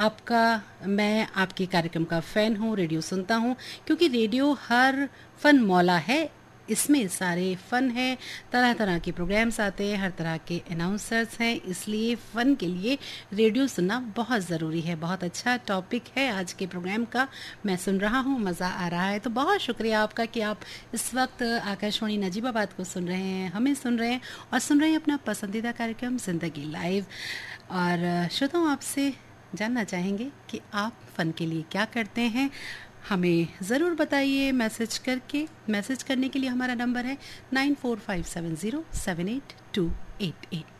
मैं आपके कार्यक्रम का फ़ैन हूँ, रेडियो सुनता हूँ, क्योंकि रेडियो हर फ़न मौला है। इसमें सारे फ़न है, तरह तरह के प्रोग्राम्स आते हैं, हर तरह के अनाउंसर्स हैं, इसलिए फ़न के लिए रेडियो सुनना बहुत ज़रूरी है। बहुत अच्छा टॉपिक है आज के प्रोग्राम का, मैं सुन रहा हूँ, मज़ा आ रहा है। तो बहुत शुक्रिया आपका कि आप इस वक्त आकाशवाणी नजीबाबाद को सुन रहे हैं, हमें सुन रहे हैं और सुन रहे हैं अपना पसंदीदा कार्यक्रम ज़िंदगी लाइव। और श्रोताओं, आपसे जानना चाहेंगे कि आप फ़न के लिए क्या करते हैं, हमें ज़रूर बताइए मैसेज करके। मैसेज करने के लिए हमारा नंबर है 9457078288।